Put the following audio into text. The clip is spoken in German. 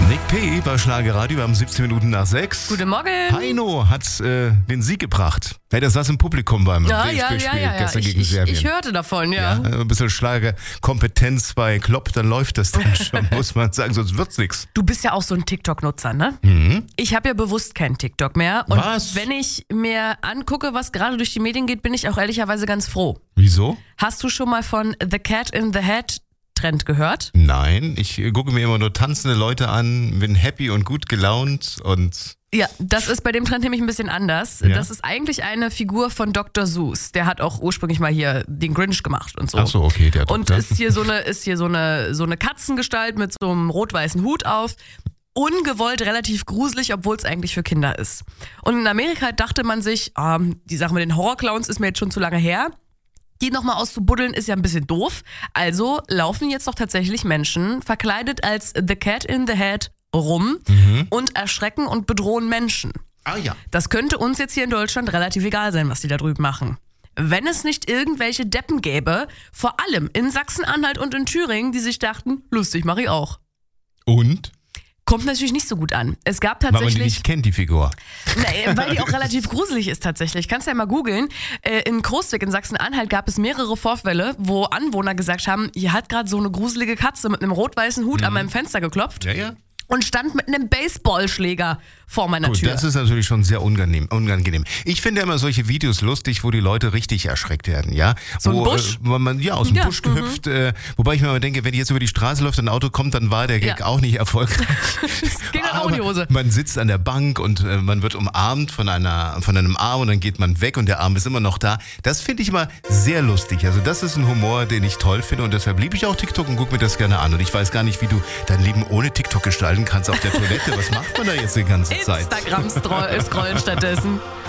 Nick P. bei Schlagerradio, wir haben 17 Minuten nach 6. Guten Morgen. Heino hat den Sieg gebracht. Hey, das saß im Publikum beim DFB-Spiel gestern gegen Serbien. Ich hörte davon, ja. Ein bisschen Schlagerkompetenz bei Klopp, dann läuft das dann schon, muss man sagen, sonst wird's nichts. Du bist ja auch so ein TikTok-Nutzer, ne? Ich habe ja bewusst keinen TikTok mehr. Und wenn ich mir angucke, was gerade durch die Medien geht, bin ich auch ehrlicherweise ganz froh. Wieso? Hast du schon mal von The Cat in the Hat Trend gehört? Nein, ich gucke mir immer nur tanzende Leute an, bin happy und gut gelaunt und... Ja, das ist bei dem Trend nämlich ein bisschen anders. Ja? Das ist eigentlich eine Figur von Dr. Seuss. Der hat auch ursprünglich mal hier den Grinch gemacht und so. Ach so, okay, der Und Doktor. ist hier so eine Katzengestalt mit so einem rot-weißen Hut auf. Ungewollt relativ gruselig, obwohl es eigentlich für Kinder ist. Und in Amerika dachte man sich, die Sache mit den Horrorclowns ist mir jetzt schon zu lange her. Die nochmal auszubuddeln ist ja ein bisschen doof. Also laufen jetzt doch tatsächlich Menschen verkleidet als The Cat in the Hat rum und erschrecken und bedrohen Menschen. Ah ja. Das könnte uns jetzt hier in Deutschland relativ egal sein, was die da drüben machen. Wenn es nicht irgendwelche Deppen gäbe, vor allem in Sachsen-Anhalt und in Thüringen, die sich dachten, lustig, mach ich auch. Und? Kommt natürlich nicht so gut an. Es gab Weil man die tatsächlich... nicht kennt, die Figur. Weil die auch relativ gruselig ist tatsächlich. Kannst ja mal googeln. In Großwig in Sachsen-Anhalt gab es mehrere Vorfälle, wo Anwohner gesagt haben, hier hat gerade so eine gruselige Katze mit einem rot-weißen Hut an meinem Fenster geklopft. Ja. Und stand mit einem Baseballschläger vor meiner Gut, Tür. das ist natürlich schon sehr unangenehm. Ich finde immer solche Videos lustig, wo die Leute richtig erschreckt werden, ja? So ein Busch? Wo man aus dem Busch gehüpft, wobei ich mir immer denke, wenn die jetzt über die Straße läuft und ein Auto kommt, dann war der Gag auch nicht erfolgreich. Das ging dann auch in die Hose. Man sitzt an der Bank und man wird umarmt von einem Arm und dann geht man weg und der Arm ist immer noch da. Das finde ich immer sehr lustig. Also das ist ein Humor, den ich toll finde und deshalb liebe ich auch TikTok und gucke mir das gerne an. Und ich weiß gar nicht, wie du dein Leben ohne TikTok gestalten kannst auf der Toilette. Was macht man da jetzt die ganze Zeit? Instagram scrollen stattdessen.